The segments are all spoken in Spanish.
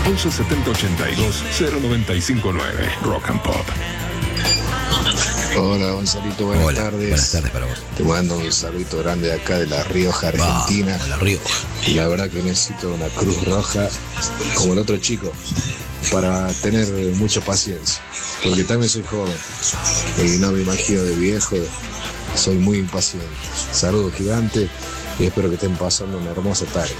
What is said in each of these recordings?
117082-0959. Rock and Pop. Hola Gonzalito, buenas tardes. Buenas tardes para vos. Te mando un saludito grande de acá de La Rioja, Argentina. La Rioja. Y la verdad que necesito una Cruz Roja como el otro chico para tener mucha paciencia, porque también soy joven y no me imagino de viejo, soy muy impaciente. Saludos gigantes y espero que estén pasando una hermosa tarde.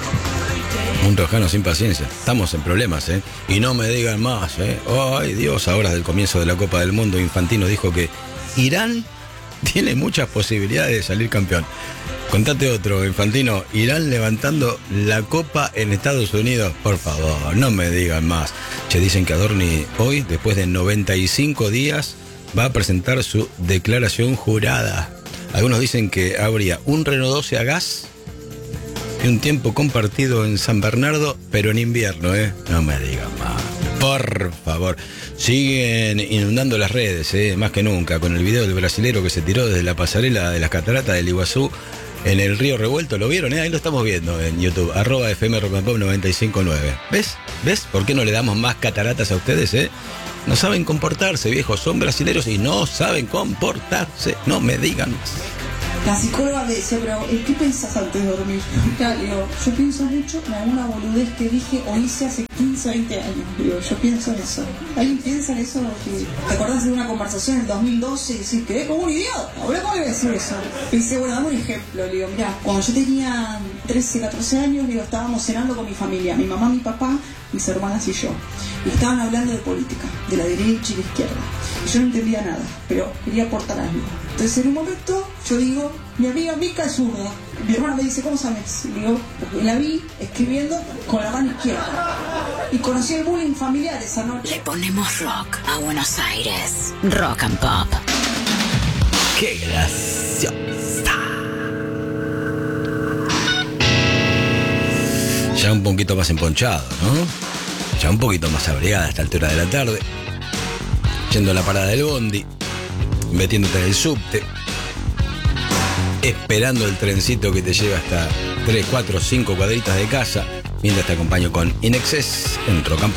Un rojano sin paciencia. Estamos en problemas, ¿eh? Y no me digan más, ¿eh? Ay, Dios, ahora del comienzo de la Copa del Mundo, Infantino dijo que Irán tiene muchas posibilidades de salir campeón. Contate otro, Infantino. Irán levantando la Copa en Estados Unidos. Por favor, no me digan más. Che, dicen que Adorni hoy, después de 95 días, va a presentar su declaración jurada. Algunos dicen que habría un Renault 12 a gas y un tiempo compartido en San Bernardo, pero en invierno, ¿eh? No me digan más. Por favor. Siguen inundando las redes, más que nunca, con el video del brasilero que se tiró desde la pasarela de las cataratas del Iguazú en el río Revuelto. ¿Lo vieron? Ahí lo estamos viendo en YouTube. @FM Rock and Pop 959. ¿Ves? ¿Por qué no le damos más cataratas a ustedes, No saben comportarse, viejos. Son brasileros y no saben comportarse. No me digan más. La psicóloga me decía, pero ¿qué pensás antes de dormir? Digo, yo pienso mucho en alguna boludez que dije o hice hace 15, 20 años. Digo, yo pienso en eso. ¿Alguien piensa en eso? ¿Te acordás de una conversación en el 2012 y decís, quedé como un idiota? ¿Ahora cómo iba a decir eso? Pensé, bueno, dame un ejemplo. Le digo, mirá, cuando yo tenía 13, 14 años, digo, estábamos cenando con mi familia, mi mamá, mi papá, mis hermanas y yo. Y estaban hablando de política, de la derecha y la izquierda. Y yo no entendía nada, pero quería aportar algo. Entonces en un momento yo digo, mi amiga Mica es zurda. Mi hermano me dice, ¿cómo sabes? Y digo, porque la vi escribiendo con la mano izquierda. Y conocí el bullying familiar esa noche. Le ponemos rock a Buenos Aires. Rock and Pop. ¡Qué graciosa! Ya un poquito más emponchado, ¿no? Ya un poquito más abrigada a esta altura de la tarde. Yendo a la parada del bondi, metiéndote en el subte, esperando el trencito que te lleva hasta 3, 4, 5 cuadritas de casa, mientras te acompaño con In Excess en Rock and Pop.